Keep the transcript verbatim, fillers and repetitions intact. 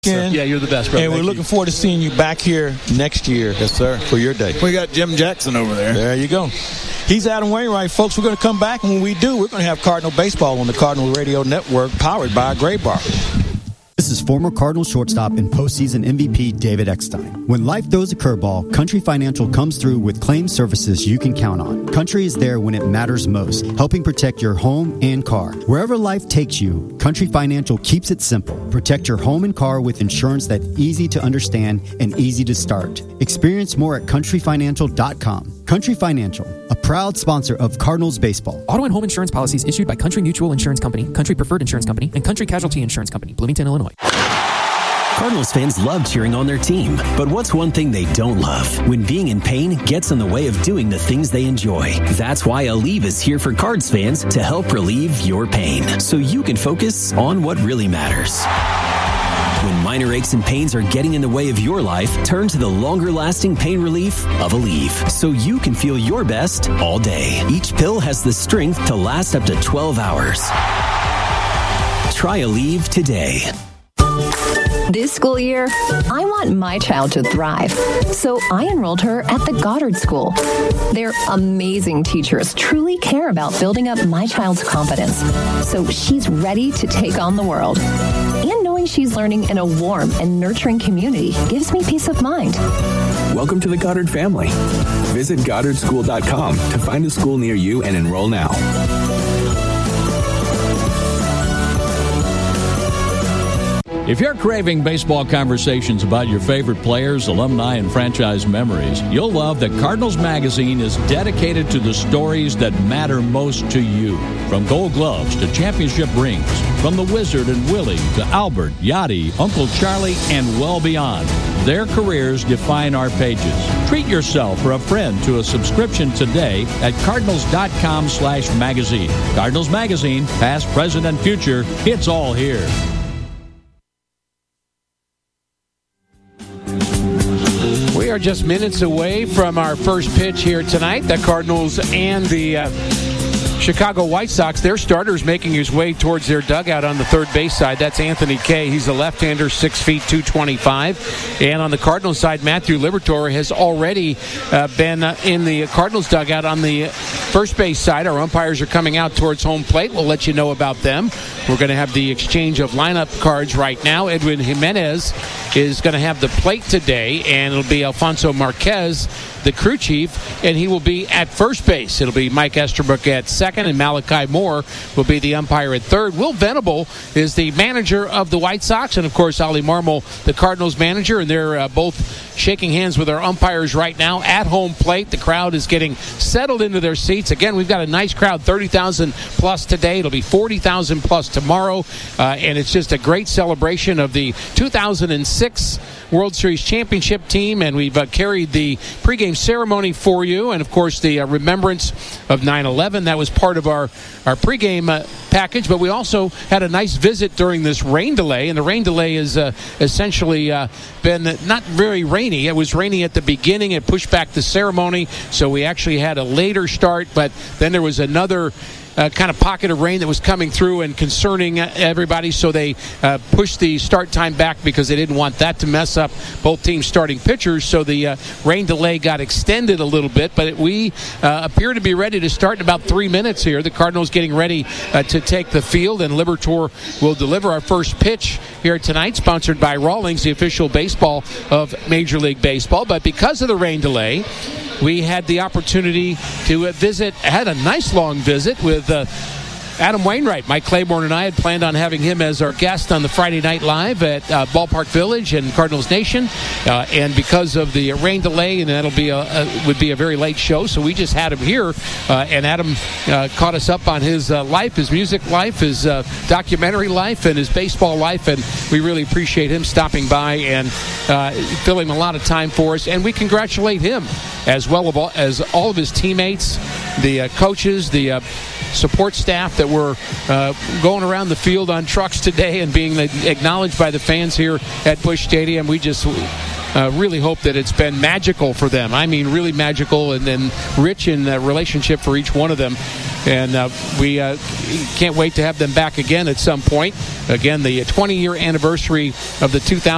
Yeah, you're the best, brother. And we're Thank looking you. forward to seeing you back here next year. Yes, sir. For your day. We got Jim Jackson over there. There you go. He's Adam Wainwright, folks. We're going to come back, and when we do, we're going to have Cardinal Baseball on the Cardinal Radio Network, powered by Gray Bar. This is former Cardinal shortstop and postseason M V P David Eckstein. When life throws a curveball, Country Financial comes through with claim services you can count on. Country is there when it matters most, helping protect your home and car. Wherever life takes you, Country Financial keeps it simple. Protect your home and car with insurance that's easy to understand and easy to start. Experience more at country financial dot com. Country Financial, a proud sponsor of Cardinals baseball. Auto and home insurance policies issued by Country Mutual Insurance Company, Country Preferred Insurance Company, and Country Casualty Insurance Company, Bloomington, Illinois. Cardinals fans love cheering on their team, but what's one thing they don't love? When being in pain gets in the way of doing the things they enjoy. That's why Aleve is here for Cards fans to help relieve your pain, so you can focus on what really matters. When minor aches and pains are getting in the way of your life, turn to the longer-lasting pain relief of Aleve, so you can feel your best all day. Each pill has the strength to last up to twelve hours. Try Aleve today. This school year, I want my child to thrive, so I enrolled her at the Goddard School. Their amazing teachers truly care about building up my child's confidence, so she's ready to take on the world. And knowing she's learning in a warm and nurturing community gives me peace of mind. Welcome to the Goddard family. Visit goddard school dot com to find a school near you and enroll now. If you're craving baseball conversations about your favorite players, alumni, and franchise memories, you'll love that Cardinals Magazine is dedicated to the stories that matter most to you. From Gold Gloves to championship rings, from the Wizard and Willie to Albert, Yachty, Uncle Charlie, and well beyond. Their careers define our pages. Treat yourself or a friend to a subscription today at cardinals.com slash magazine. Cardinals Magazine, past, present, and future, it's all here. We are just minutes away from our first pitch here tonight. The Cardinals and the uh, Chicago White Sox, their starter's making his way towards their dugout on the third base side. That's Anthony Kay. He's a left-hander, six feet, two twenty-five. And on the Cardinals side, Matthew Liberatore has already uh, been uh, in the Cardinals dugout on the first base side. Our umpires are coming out towards home plate. We'll let you know about them. We're going to have the exchange of lineup cards right now. Edwin Jimenez is going to have the plate today, and it'll be Alfonso Marquez, the crew chief, and he will be at first base. It'll be Mike Estabrook at second, and Malachi Moore will be the umpire at third. Will Venable is the manager of the White Sox, and, of course, Ollie Marmol, the Cardinals manager, and they're uh, both shaking hands with our umpires right now at home plate. The crowd is getting settled into their seats. Again, we've got a nice crowd, thirty thousand plus today. It'll be forty thousand plus tomorrow, uh, and it's just a great celebration of the two thousand six World Series championship team, and we've uh, carried the pregame ceremony for you, and of course the uh, remembrance of nine eleven. That was part of our, our pregame uh, package, but we also had a nice visit during this rain delay, and the rain delay has uh, essentially uh, been not very rainy. It was rainy at the beginning. It pushed back the ceremony, so we actually had a later start, but then there was another Uh, kind of pocket of rain that was coming through and concerning uh, everybody, so they uh, pushed the start time back because they didn't want that to mess up both teams' starting pitchers. So the uh, rain delay got extended a little bit, but it, we uh, appear to be ready to start in about three minutes here. The Cardinals getting ready uh, to take the field, and Liberatore will deliver our first pitch here tonight, sponsored by Rawlings, the official baseball of Major League Baseball. But because of the rain delay, we had the opportunity to uh, visit, had a nice long visit with uh, Adam Wainwright. Mike Claiborne and I had planned on having him as our guest on the Friday Night Live at uh, Ballpark Village and Cardinals Nation. Uh, and because of the rain delay, and that'll be a, a would be a very late show, so we just had him here. Uh, and Adam uh, caught us up on his uh, life, his music life, his uh, documentary life, and his baseball life. And we really appreciate him stopping by and uh, filling a lot of time for us. And we congratulate him as well as all of his teammates, the uh, coaches, the uh, support staff that were uh, going around the field on trucks today and being acknowledged by the fans here at Busch Stadium. We just uh, really hope that it's been magical for them. I mean, really magical, and then rich in uh, relationship for each one of them. And uh, we uh, can't wait to have them back again at some point. Again, the twenty-year anniversary of the two thousand